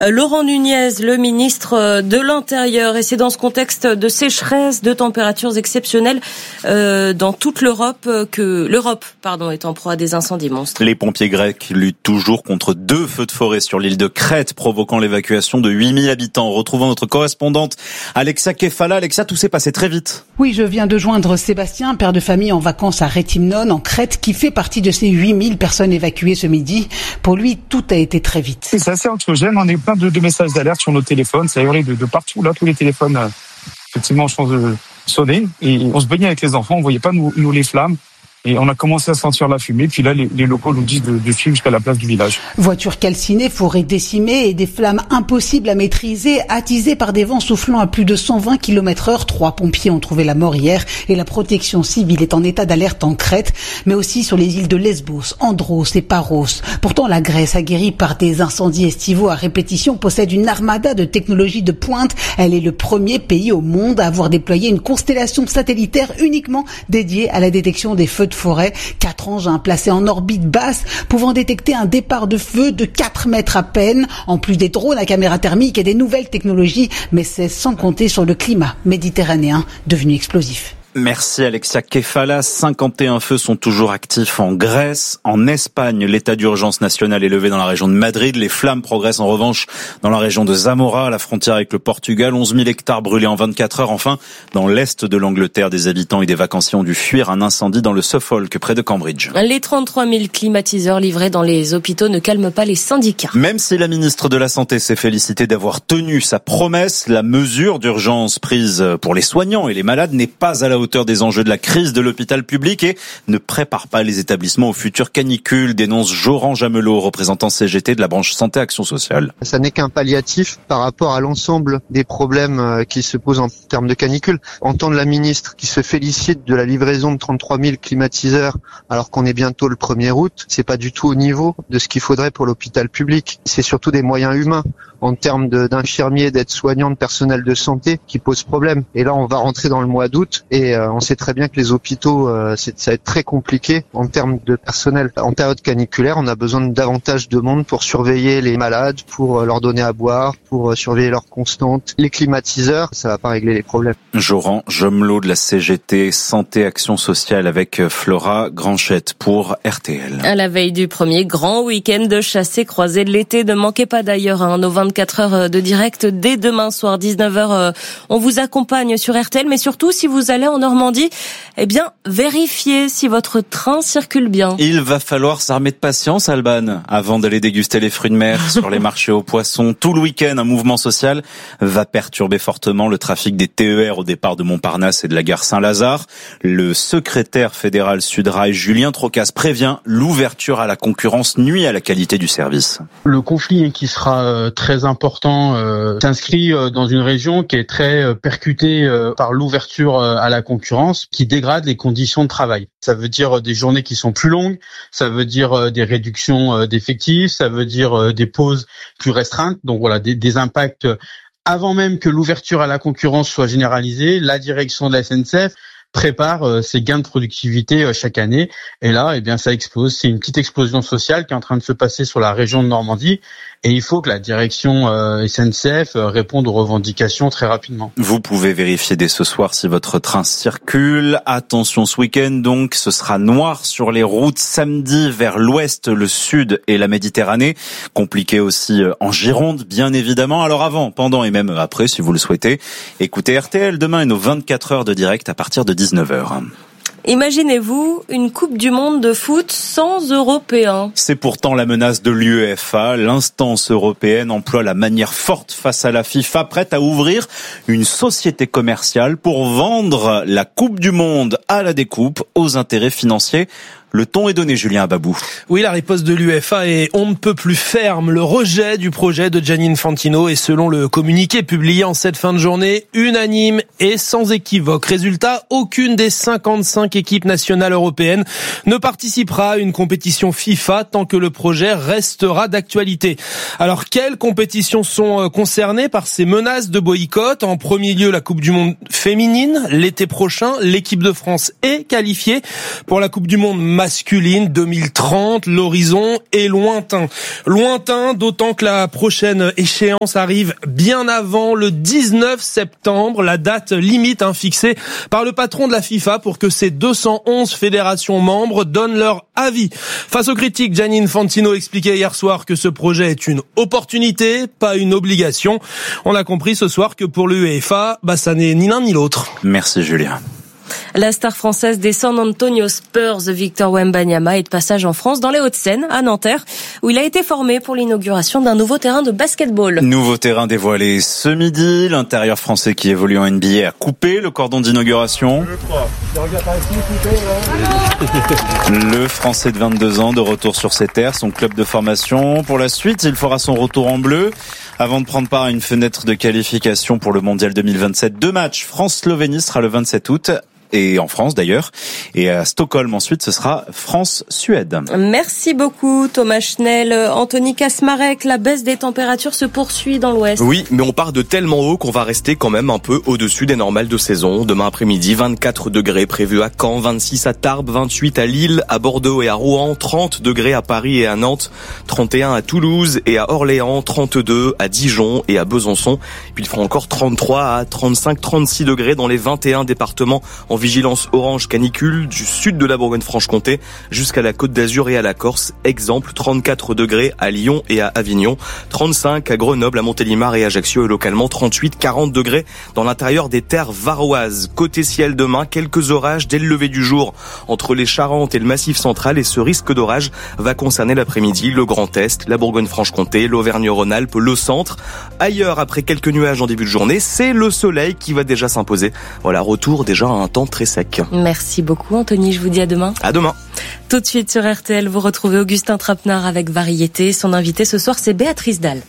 Laurent Nunez, le ministre de l'Intérieur, et c'est dans ce contexte de sécheresse, de températures exceptionnelles dans toute l'Europe que l'Europe est en proie à des incendies monstres. Les pompiers grecs luttent toujours contre 2 feux de forêt sur l'île de Crète, provoquant l'évacuation de 8000 habitants. Retrouvons notre correspondante Alexia Kefala. Alexia, tout s'est passé très vite. Oui, je viens de joindre Sébastien, père de famille en vacances à Réthymnon, en Crète, qui fait partie de ces 8000 personnes évacuées ce midi. Pour lui, tout a été très vite. C'est assez anxiogène, on est plein de messages d'alerte sur nos téléphones, ça a hurlé de partout, là, tous les téléphones, effectivement, je pense, sonnaient, et on se baignait avec les enfants, on voyait pas nous les flammes. Et on a commencé à sentir la fumée, puis là, les locaux nous disent de suivre jusqu'à la place du village. Voitures calcinées, forêts décimées et des flammes impossibles à maîtriser, attisées par des vents soufflant à plus de 120 km/h. 3 pompiers ont trouvé la mort hier et la protection civile est en état d'alerte en Crète, mais aussi sur les îles de Lesbos, Andros et Paros. Pourtant, la Grèce, aguerrie par des incendies estivaux à répétition, possède une armada de technologies de pointe. Elle est le premier pays au monde à avoir déployé une constellation satellitaire uniquement dédiée à la détection des feux de forêt. 4 engins placés en orbite basse pouvant détecter un départ de feu de 4 mètres à peine, en plus des drones à caméra thermique et des nouvelles technologies, mais c'est sans compter sur le climat méditerranéen devenu explosif. Merci Alexia Kefala. 51 feux sont toujours actifs en Grèce. En Espagne, l'état d'urgence national est levé dans la région de Madrid. Les flammes progressent en revanche dans la région de Zamora, à la frontière avec le Portugal. 11 000 hectares brûlés en 24 heures. Enfin, dans l'est de l'Angleterre, des habitants et des vacanciers ont dû fuir un incendie dans le Suffolk, près de Cambridge. Les 33 000 climatiseurs livrés dans les hôpitaux ne calment pas les syndicats. Même si la ministre de la Santé s'est félicitée d'avoir tenu sa promesse, la mesure d'urgence prise pour les soignants et les malades n'est pas à la hauteur des enjeux de la crise de l'hôpital public et ne prépare pas les établissements aux futures canicules, dénonce Joran Jamelot, représentant CGT de la branche Santé Action Sociale. Ça n'est qu'un palliatif par rapport à l'ensemble des problèmes qui se posent en termes de canicule. Entendre la ministre qui se félicite de la livraison de 33 000 climatiseurs alors qu'on est bientôt le 1er août, c'est pas du tout au niveau de ce qu'il faudrait pour l'hôpital public. C'est surtout des moyens humains en termes d'infirmiers, d'aides-soignants, de personnel de santé qui posent problème. Et là, on va rentrer dans le mois d'août et on sait très bien que les hôpitaux, ça va être très compliqué en termes de personnel. En période caniculaire, on a besoin de davantage de monde pour surveiller les malades, pour leur donner à boire, pour surveiller leur constante. Les climatiseurs, ça va pas régler les problèmes. Joran Jamelot de la CGT Santé Action Sociale avec Flora Granchette pour RTL. À la veille du premier grand week-end de chassé-croisé de l'été, ne manquez pas d'ailleurs nos 24 heures de direct dès demain soir 19h. On vous accompagne sur RTL, mais surtout si vous allez en Normandie, vérifiez si votre train circule bien. Il va falloir s'armer de patience, Alban, avant d'aller déguster les fruits de mer sur les marchés aux poissons. Tout le week-end, un mouvement social va perturber fortement le trafic des TER au départ de Montparnasse et de la gare Saint-Lazare. Le secrétaire fédéral Sudrail, Julien Trocas, prévient l'ouverture à la concurrence nuit à la qualité du service. Le conflit qui sera très important s'inscrit dans une région qui est très percutée par l'ouverture à la concurrence, qui dégrade les conditions de travail. Ça veut dire des journées qui sont plus longues, ça veut dire des réductions d'effectifs, ça veut dire des pauses plus restreintes. Donc voilà, des impacts avant même que l'ouverture à la concurrence soit généralisée. La direction de la SNCF prépare ses gains de productivité chaque année. Et là, ça explose. C'est une petite explosion sociale qui est en train de se passer sur la région de Normandie. Et il faut que la direction SNCF réponde aux revendications très rapidement. Vous pouvez vérifier dès ce soir si votre train circule. Attention, ce week-end donc, ce sera noir sur les routes samedi vers l'ouest, le sud et la Méditerranée. Compliqué aussi en Gironde, bien évidemment. Alors avant, pendant et même après, si vous le souhaitez, écoutez RTL demain et nos 24 heures de direct à partir de 19h. Imaginez-vous une Coupe du Monde de foot sans Européens. C'est pourtant la menace de l'UEFA. L'instance européenne emploie la manière forte face à la FIFA, prête à ouvrir une société commerciale pour vendre la Coupe du Monde à la découpe aux intérêts financiers. Le ton est donné, Julien Ababou. Oui, la riposte de l'UEFA est on ne peut plus ferme. Le rejet du projet de Gianni Infantino est, selon le communiqué publié en cette fin de journée, unanime et sans équivoque. Résultat, aucune des 55 équipes nationales européennes ne participera à une compétition FIFA tant que le projet restera d'actualité. Alors, quelles compétitions sont concernées par ces menaces de boycott? En premier lieu, la Coupe du Monde féminine. L'été prochain, l'équipe de France est qualifiée pour la Coupe du Monde masculine 2030. L'horizon est lointain. Lointain, d'autant que la prochaine échéance arrive bien avant le 19 septembre, la date limite fixée par le patron de la FIFA pour que ses 211 fédérations membres donnent leur avis. Face aux critiques, Gianni Infantino expliquait hier soir que ce projet est une opportunité, pas une obligation. On a compris ce soir que pour l'UEFA, ça n'est ni l'un ni l'autre. Merci Julien. La star française des San Antonio Spurs, Victor Wembanyama, est de passage en France, dans les Hauts-de-Seine, à Nanterre, où il a été formé pour l'inauguration d'un nouveau terrain de basketball. Nouveau terrain dévoilé ce midi. L'intérieur français qui évolue en NBA a coupé le cordon d'inauguration. Le Français de 22 ans de retour sur ses terres, son club de formation. Pour la suite, il fera son retour en bleu avant de prendre part à une fenêtre de qualification pour le Mondial 2027. 2 matchs. France-Slovénie sera le 27 août. Et en France d'ailleurs, et à Stockholm ensuite ce sera France-Suède. Merci beaucoup Thomas Schnell. Anthony Kasmarek, la baisse des températures se poursuit dans l'ouest. Oui, mais on part de tellement haut qu'on va rester quand même un peu au-dessus des normales de saison. Demain après-midi, 24 degrés prévus à Caen, 26 à Tarbes, 28 à Lille, à Bordeaux et à Rouen, 30 degrés à Paris et à Nantes, 31 à Toulouse et à Orléans, 32 à Dijon et à Besançon. Puis il fera encore 33 à 35, 36 degrés dans les 21 départements en vigilance orange canicule du sud de la Bourgogne-Franche-Comté jusqu'à la Côte d'Azur et à la Corse. Exemple, 34 degrés à Lyon et à Avignon, 35 à Grenoble, à Montélimar et à Ajaccio et localement 38, 40 degrés dans l'intérieur des terres varoises. Côté ciel demain, quelques orages dès le lever du jour entre les Charentes et le Massif central et ce risque d'orage va concerner l'après-midi le Grand Est, la Bourgogne-Franche-Comté, l'Auvergne-Rhône-Alpes, le centre. Ailleurs, après quelques nuages en début de journée, c'est le soleil qui va déjà s'imposer. Voilà, retour déjà à un temps très sec. Merci beaucoup Anthony, je vous dis à demain. À demain. Tout de suite sur RTL, vous retrouvez Augustin Trapenard avec Variété. Son invité ce soir, c'est Béatrice Dalle.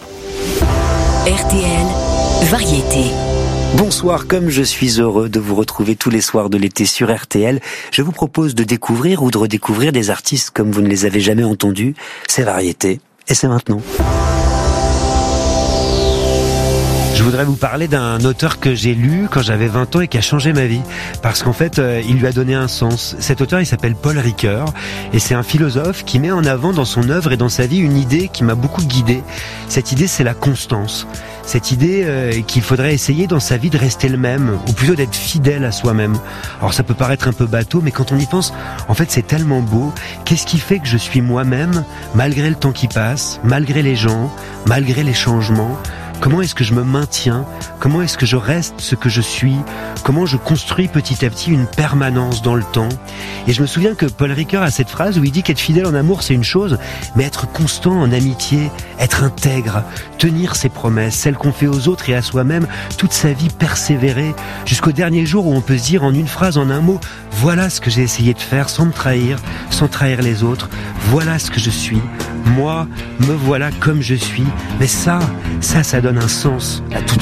RTL, Variété. Bonsoir, comme je suis heureux de vous retrouver tous les soirs de l'été sur RTL, je vous propose de découvrir ou de redécouvrir des artistes comme vous ne les avez jamais entendus. C'est Variété, et c'est maintenant. Je voudrais vous parler d'un auteur que j'ai lu quand j'avais 20 ans et qui a changé ma vie. Parce qu'en fait, il lui a donné un sens. Cet auteur, il s'appelle Paul Ricoeur. Et c'est un philosophe qui met en avant dans son œuvre et dans sa vie une idée qui m'a beaucoup guidé. Cette idée, c'est la constance. Cette idée qu'il faudrait essayer dans sa vie de rester le même, ou plutôt d'être fidèle à soi-même. Alors ça peut paraître un peu bateau, mais quand on y pense, en fait c'est tellement beau. Qu'est-ce qui fait que je suis moi-même, malgré le temps qui passe, malgré les gens, malgré les changements ? Comment est-ce que je me maintiens ? Comment est-ce que je reste ce que je suis ? Comment je construis petit à petit une permanence dans le temps ? Et je me souviens que Paul Ricoeur a cette phrase où il dit qu'être fidèle en amour c'est une chose, mais être constant en amitié, être intègre, tenir ses promesses, celles qu'on fait aux autres et à soi-même, toute sa vie persévérer, jusqu'au dernier jour où on peut se dire en une phrase, en un mot, voilà ce que j'ai essayé de faire sans me trahir, sans trahir les autres, voilà ce que je suis, moi, me voilà comme je suis. Mais ça donne un sens à toute